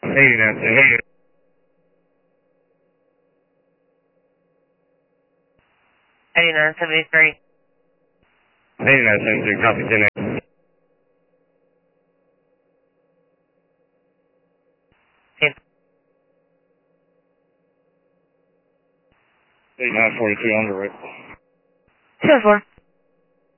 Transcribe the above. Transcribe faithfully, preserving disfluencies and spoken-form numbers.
eighty-nine, hey. eighty-nine seventy-three. eighty-nine seventy-three, copy, ten eight. eighty-nine forty-two, on the right. ten four.